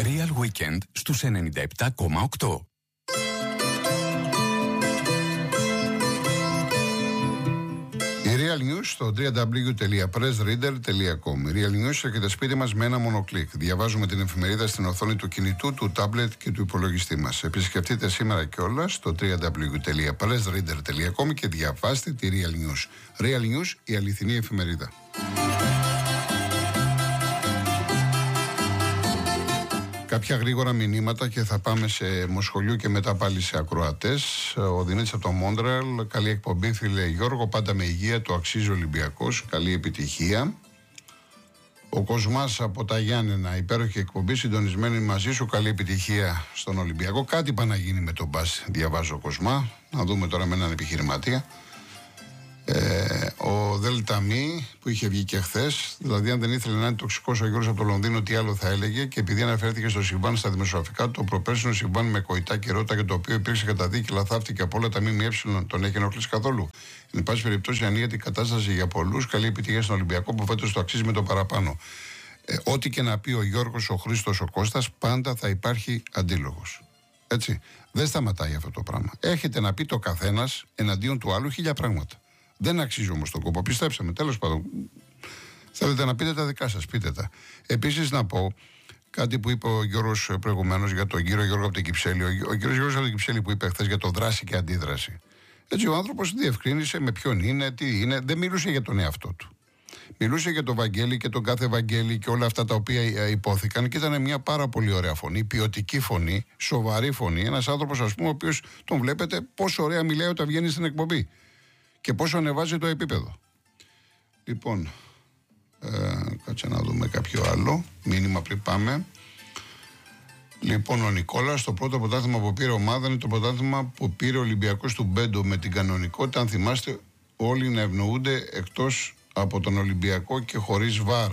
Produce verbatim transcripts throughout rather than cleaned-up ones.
Real Weekend στους ενενήντα επτά κόμμα οκτώ. Η Real News στο double-u double-u double-u τελεία press reader τελεία com. Η Real News έρχεται σπίτι μας με ένα μόνο κλικ. Διαβάζουμε την εφημερίδα στην οθόνη του κινητού, του τάμπλετ και του υπολογιστή μας. Επισκεφτείτε σήμερα κιόλας στο double-u double-u double-u τελεία press reader τελεία com και διαβάστε τη Real News. Real News, η αληθινή εφημερίδα. Κάποια γρήγορα μηνύματα και θα πάμε σε Μοσχολιού και μετά πάλι σε ακροατές. Ο Δημήτρης από το Μόντρεαλ. Καλή εκπομπή, φίλε Γιώργο. Πάντα με υγεία. Το αξίζει ο Ολυμπιακός. Καλή επιτυχία. Ο Κοσμάς από τα Γιάννενα. Υπέροχη εκπομπή. Συντονισμένη μαζί σου. Καλή επιτυχία στον Ολυμπιακό. Κάτι πάει να γίνει με τον Μπας. Διαβάζω Κοσμά. Να δούμε τώρα με έναν επιχειρηματία. Ε, ο Δελταμή που είχε βγει και χθες, δηλαδή αν δεν ήθελε να είναι τοξικός ο Γιώργος από το Λονδίνο, τι άλλο θα έλεγε, και επειδή αναφέρθηκε στο συμβάν στα δημοσιογραφικά, το προπέρσινο συμβάν με Κοϊτά και Ρώτα, για το οποίο υπήρξε καταδίκη, λαθάφτηκε από όλα τα ΜΜΕ, τον έχει ενοχλήσει καθόλου. Εν πάση περιπτώσει, ανοίγεται η κατάσταση για πολλούς. Καλή επιτυχία στον Ολυμπιακό που φέτος το αξίζει με το παραπάνω. Ε, ό,τι και να πει ο Γιώργος, ο Χρήστος, ο Κώστας, πάντα θα υπάρχει αντίλογος. Έτσι. Δεν σταματάει αυτό το πράγμα. Έχετε να πει το καθένας εναντίον του άλλου χίλια πράγματα. Δεν αξίζει όμως τον κόπο, πιστέψαμε. Τέλος πάντων, θέλετε να πείτε τα δικά σας, πείτε τα. Επίσης, να πω κάτι που είπε ο Γιώργος προηγουμένως για τον κύριο Γιώργο από την Κυψέλη. Ο, ο κύριος Γιώργος από την Κυψέλη που είπε χθες για το δράση και αντίδραση. Έτσι, ο άνθρωπος διευκρίνησε με ποιον είναι, τι είναι. Δεν μιλούσε για τον εαυτό του. Μιλούσε για τον Βαγγέλη και τον κάθε Βαγγέλη και όλα αυτά τα οποία υπόθηκαν, και ήταν μια πάρα πολύ ωραία φωνή, ποιοτική φωνή, σοβαρή φωνή. Ένας άνθρωπος, ας πούμε, ο οποίος τον βλέπετε πόσο ωραία μιλάει όταν βγαίνει στην εκπομπή. Και πόσο ανεβάζει το επίπεδο. Λοιπόν, ε, κάτσε να δούμε κάποιο άλλο μήνυμα πριν πάμε. Λοιπόν, ο Νικόλας, το πρώτο πρωτάθλημα που πήρε ομάδα είναι το πρωτάθλημα που πήρε ο Ολυμπιακός του Μπέντο με την κανονικότητα. Αν θυμάστε, όλοι να ευνοούνται εκτός από τον Ολυμπιακό και χωρίς βάρ.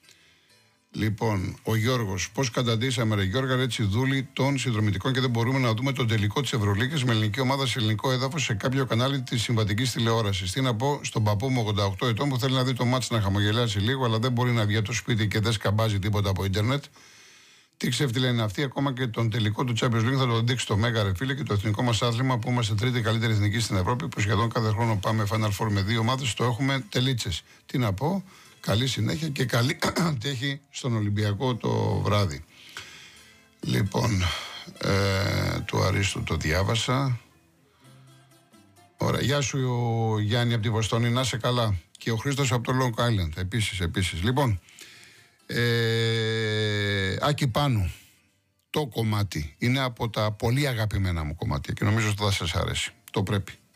Λοιπόν, ο Γιώργος, πώς καταντήσαμε, ρε Γιώργα, έτσι δούλη των συνδρομητικών και δεν μπορούμε να δούμε τον τελικό της Ευρωλίγκας με ελληνική ομάδα σε ελληνικό έδαφος σε κάποιο κανάλι της συμβατικής τηλεόρασης. Τι να πω στον παππού μου ογδόντα οκτώ ετών που θέλει να δει το μάτς να χαμογελάσει λίγο, αλλά δεν μπορεί να βγει από το σπίτι και δεν σκαμπάζει τίποτα από ίντερνετ. Τι ξέφτυλα είναι αυτή, ακόμα και τον τελικό του Champions League θα το δείξει το Μέγα, ρε φίλε, και το εθνικό μας άθλημα που είμαστε τρίτη καλύτερη εθνική στην Ευρώπη, που σχεδόν κάθε χρόνο πάμε Final Four με δύο ομάδες, το έχουμε τελίτσες. Τι να πω. Καλή συνέχεια και καλή τύχη στον Ολυμπιακό το βράδυ. Λοιπόν, ε, του Αρίστου το διάβασα. Ωραία. Γεια σου Γιάννη από τη Βοστόνη, να είσαι καλά. Και ο Χρήστος από το Long Island, επίσης, επίσης. Λοιπόν, ε, Άκη Πάνου, το κομμάτι είναι από τα πολύ αγαπημένα μου κομμάτια και νομίζω ότι θα σας αρέσει. Το πρέπει.